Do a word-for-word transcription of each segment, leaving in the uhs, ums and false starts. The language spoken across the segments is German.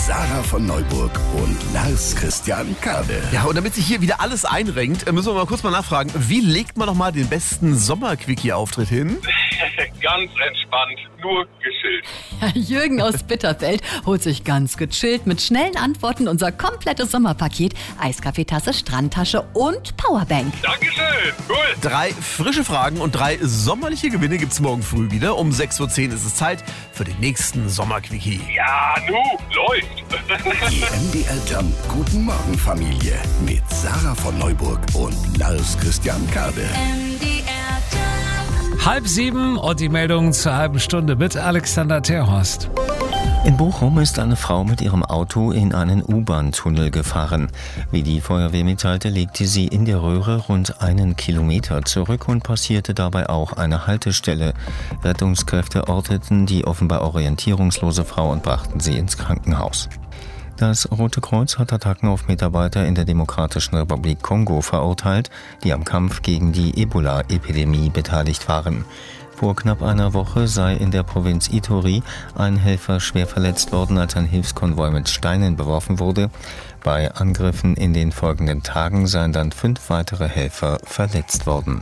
Sarah von Neuburg und Lars Christian Kade. Ja, und damit sich hier wieder alles einrenkt, müssen wir mal kurz mal nachfragen, wie legt man noch mal den besten Sommer-Quickie-Auftritt hin? Ganz entspannt, nur gechillt. Jürgen aus Bitterfeld holt sich ganz gechillt mit schnellen Antworten unser komplettes Sommerpaket, Eiskaffeetasse, Strandtasche und Powerbank. Dankeschön, cool. Drei frische Fragen und drei sommerliche Gewinne gibt's morgen früh wieder. Um sechs Uhr zehn ist es Zeit für den nächsten Sommer-Quickie. Ja, nu, läuft. Die M D R Jump Guten Morgen Familie mit Sarah von Neuburg und Lars Christian Kade. Halb sieben und die Meldung zur halben Stunde mit Alexander Terhorst. In Bochum ist eine Frau mit ihrem Auto in einen U-Bahn-Tunnel gefahren. Wie die Feuerwehr mitteilte, legte sie in der Röhre rund einen Kilometer zurück und passierte dabei auch eine Haltestelle. Rettungskräfte orteten die offenbar orientierungslose Frau und brachten sie ins Krankenhaus. Das Rote Kreuz hat Attacken auf Mitarbeiter in der Demokratischen Republik Kongo verurteilt, die am Kampf gegen die Ebola-Epidemie beteiligt waren. Vor knapp einer Woche sei in der Provinz Ituri ein Helfer schwer verletzt worden, als ein Hilfskonvoi mit Steinen beworfen wurde. Bei Angriffen in den folgenden Tagen seien dann fünf weitere Helfer verletzt worden.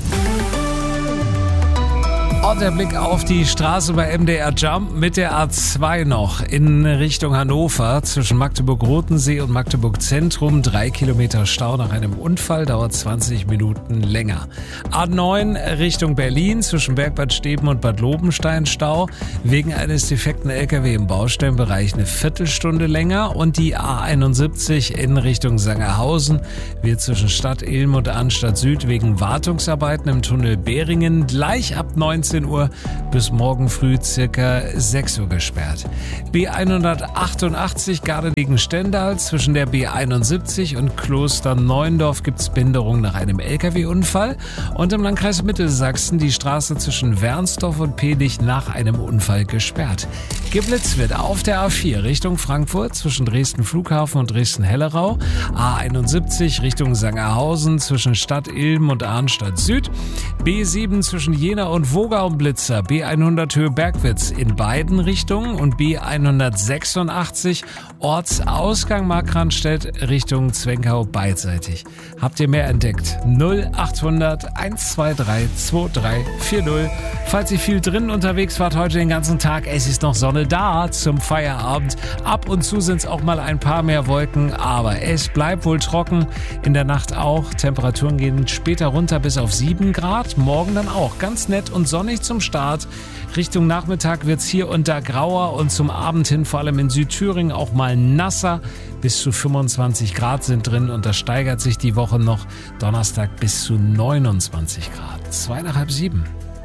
Und der Blick auf die Straße bei M D R Jump mit der A zwei noch in Richtung Hannover zwischen Magdeburg-Rotensee und Magdeburg-Zentrum. Drei Kilometer Stau nach einem Unfall, dauert zwanzig Minuten länger. A neun Richtung Berlin zwischen Bergbad Steben und Bad Lobenstein Stau. Wegen eines defekten L K W im Baustellenbereich eine Viertelstunde länger. Und die A einundsiebzig in Richtung Sangerhausen wird zwischen Stadt Ilm und Arnstadt Süd wegen Wartungsarbeiten im Tunnel Beringen gleich ab neunzehn Uhr bis morgen früh circa sechs Uhr gesperrt. B hundertachtundachtzig Gardelegen-Stendal zwischen der B einundsiebzig und Klosterneuendorf gibt es Behinderung nach einem L K W-Unfall und im Landkreis Mittelsachsen die Straße zwischen Wernsdorf und Pehlich nach einem Unfall gesperrt. Geblitzt wird auf der A vier Richtung Frankfurt zwischen Dresden Flughafen und Dresden-Hellerau, A einundsiebzig Richtung Sangerhausen zwischen Stadt Ilm und Arnstadt Süd, B sieben zwischen Jena und Wogau Blitzer, B hundert Höhe Bergwitz in beiden Richtungen und B hundertsechsundachtzig Ortsausgang Markranstädt Richtung Zwenkau beidseitig. Habt ihr mehr entdeckt? null achthundert hundertzweiundzwanzig drei vier null. Falls ihr viel drin unterwegs wart heute den ganzen Tag, es ist noch Sonne da zum Feierabend. Ab und zu sind es auch mal ein paar mehr Wolken, aber es bleibt wohl trocken. In der Nacht auch. Temperaturen gehen später runter bis auf sieben Grad. Morgen dann auch ganz nett und sonnig zum Start. Richtung Nachmittag wird es hier und da grauer und zum Abend hin vor allem in Südthüringen auch mal nasser. Bis zu fünfundzwanzig Grad sind drin und das steigert sich die Woche noch. Donnerstag bis zu neunundzwanzig Grad. Zwei nach halb sieben.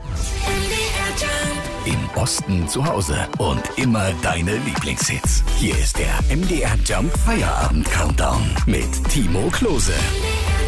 Im Osten zu Hause und immer deine Lieblingshits. Hier ist der M D R Jump Feierabend Countdown mit Timo Klose.